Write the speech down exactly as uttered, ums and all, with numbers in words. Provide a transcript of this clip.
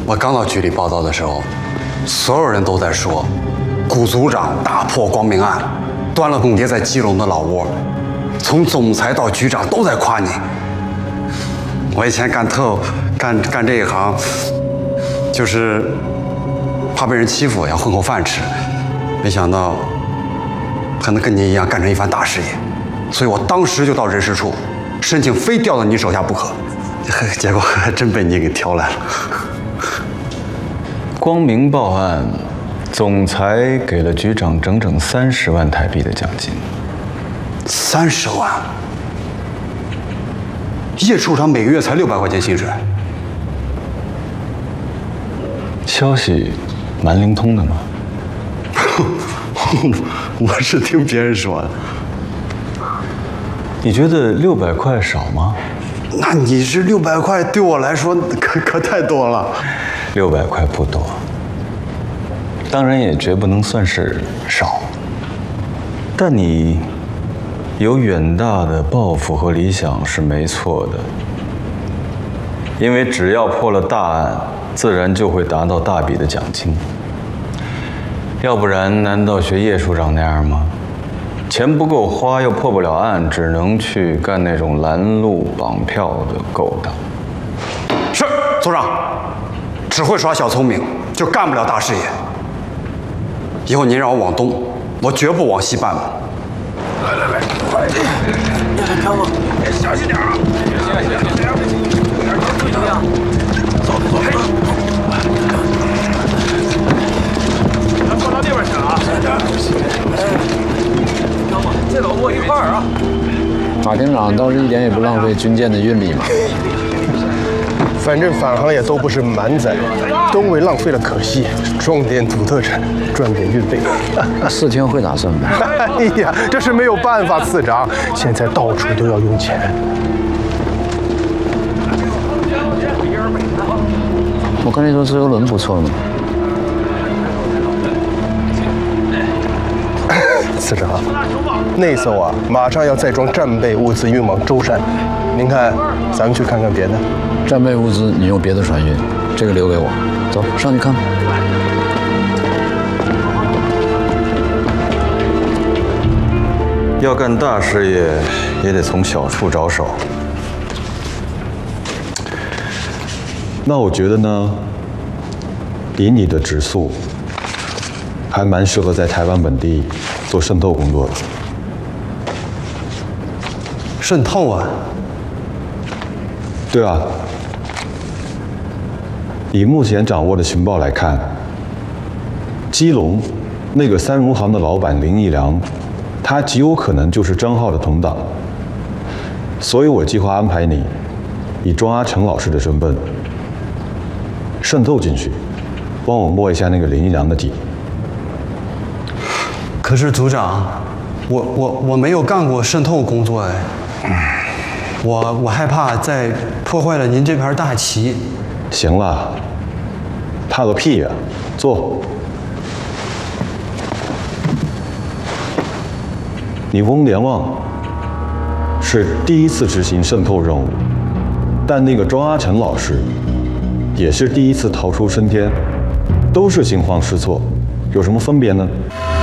我刚到局里报道的时候，所有人都在说，顾组长大破光明案，端了更迭在基隆的老窝，从总裁到局长都在夸你。我以前干特干干这一行，就是怕被人欺负，要混口饭吃，没想到还能跟你一样干成一番大事业，所以我当时就到人事处申请非调到你手下不可，结果还真被你给挑来了。 光明报案，总裁给了局长整整三十万台币的奖金。 三十万？叶处长每个月才六百块钱薪水。 消息蛮灵通的嘛。 我是听别人说的。 你觉得六百块少吗？ 那你这六百块对我来说可可太多了。 六百块不多，当然也绝不能算是少。但你有远大的抱负和理想是没错的，因为只要破了大案，自然就会达到大笔的奖金。要不然，难道学叶处长那样吗？钱不够花，又破不了案，只能去干那种拦路绑票的勾当。 是，组长，只会耍小聪明，就干不了大事业。以后您让我往东，我绝不往西半步。 来来来，快点！看我，小心点啊！行行行行，有点注意怎么样？走走走。咱放到那边去了啊！看我，这老莫一块儿啊！ 马厅长倒是一点也不浪费军舰的运力嘛。 反正返航也都不是满载，东为浪费了可惜，装点土特产，赚点运费。 四天会打算呗？ 哎呀，这是没有办法，次长，现在到处都要用钱。 我跟你说，自由轮不错嘛。 次长，那艘啊，马上要再装战备物资运往舟山，您看，咱们去看看别的。 战备物资你用别的船运，这个留给我。走上去看。 要干大事业，也得从小处着手。那我觉得呢，以你的指数，还蛮适合在台湾本地做渗透工作的。 渗透啊？ 对啊。以目前掌握的情报来看，基隆那个三荣行的老板林义良，他极有可能就是张浩的同党，所以我计划安排你以庄阿成老师的身份渗透进去，帮我摸一下那个林义良的底。 可是组长，我我我没有干过渗透工作哎，我我害怕再破坏了您这盘大棋。 行了，怕个屁呀！坐。你翁连旺是第一次执行渗透任务，但那个庄阿成老师也是第一次逃出升天，都是惊慌失措，有什么分别呢？